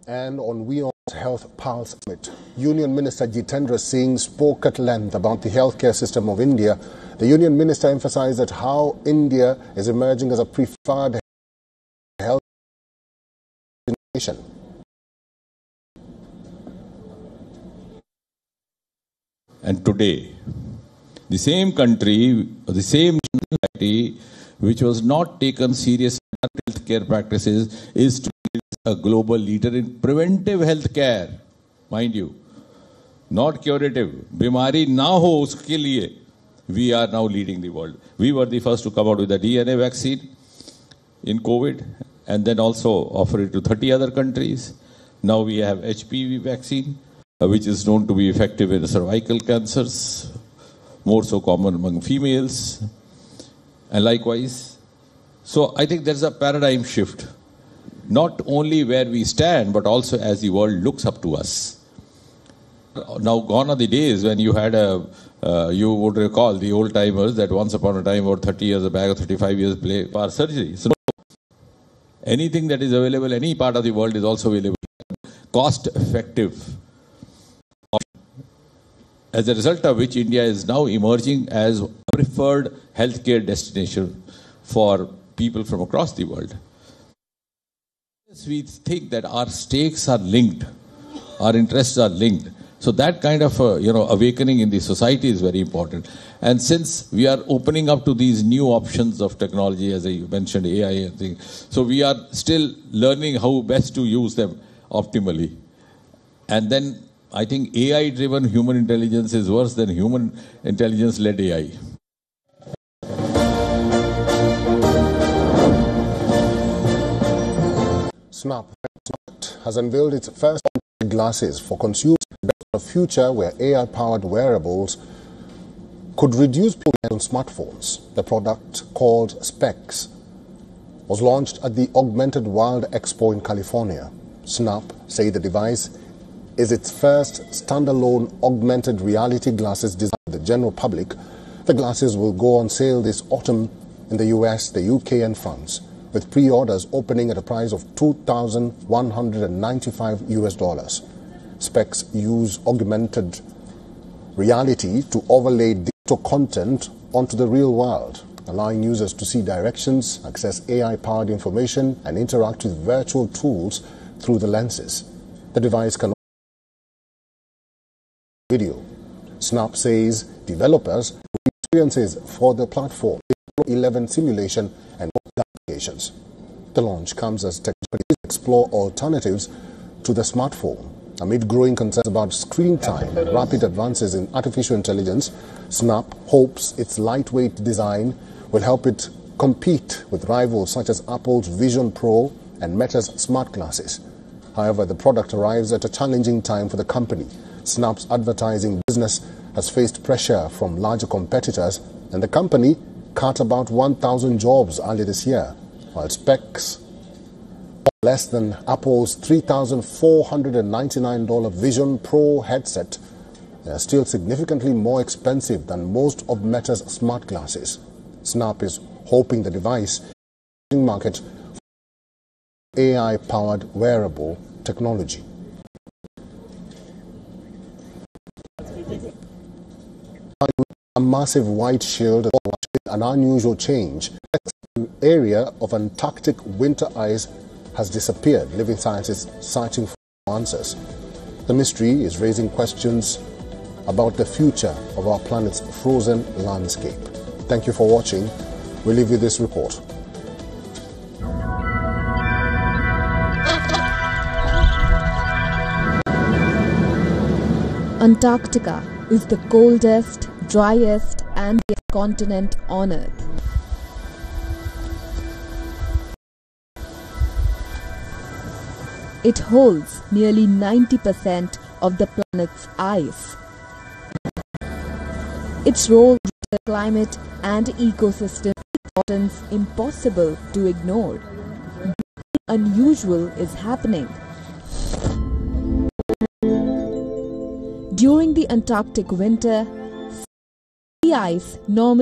And on WION's Health Pulse Summit, Union Minister Jitendra Singh spoke at length about the healthcare system of India. The Union Minister emphasized that how India is emerging as a preferred health nation. And today, the same country, the same society, which was not taken serious in healthcare practices, is today a global leader in preventive healthcare, mind you, not curative. Bimari na ho uske liye, we are now leading the world. We were the first to come out with the DNA vaccine in COVID, and then also offer it to 30 other countries. Now we have HPV vaccine, which is known to be effective in cervical cancers, more so common among females, and likewise. So I think there's a paradigm shift, not only where we stand, but also as the world looks up to us. Now gone are the days when you had you would recall the old timers that once upon a time, about 30 years back or 35 years for surgery. So anything that is available, any part of the world is also available, cost effective. As a result of which India is now emerging as a preferred healthcare destination for people from across the world. We think that our stakes are linked, our interests are linked. So that kind of awakening in the society is very important. And since we are opening up to these new options of technology, as I mentioned, AI and things, so we are still learning how best to use them optimally. And then I think AI-driven human intelligence is worse than human intelligence-led AI. Snap has unveiled its first glasses for consumers in a future where AI-powered wearables could reduce people on smartphones. The product, called Specs, was launched at the Augmented World Expo in California. Snap say the device is its first standalone augmented reality glasses designed for the general public. The glasses will go on sale this autumn in the US, the UK and France, with pre-orders opening at a price of $2,195 US. Specs use augmented reality to overlay digital content onto the real world, allowing users to see directions, access AI-powered information, and interact with virtual tools through the lenses. The device can video. Snap says developers will experiences for the platform 11 simulation and applications. The launch comes as tech companies explore alternatives to the smartphone. Amid growing concerns about screen time and rapid advances in artificial intelligence, Snap hopes its lightweight design will help it compete with rivals such as Apple's Vision Pro and Meta's smart glasses. However, the product arrives at a challenging time for the company. Snap's advertising business has faced pressure from larger competitors, and the company cut about 1,000 jobs earlier this year, while Specs, less than Apple's $3,499 Vision Pro headset, are still significantly more expensive than most of Meta's smart glasses. Snap is hoping the device market for AI-powered wearable technology. A massive white shield, an unusual change. The area of Antarctic winter ice has disappeared, leaving scientists searching for answers. The mystery is raising questions about the future of our planet's frozen landscape. Thank you for watching. We leave you this report. Antarctica is the coldest, driest and continent on Earth. It holds nearly 90% of the planet's ice. Its role in the climate and ecosystem importance impossible to ignore. Nothing unusual is happening. During the Antarctic winter, sea ice normally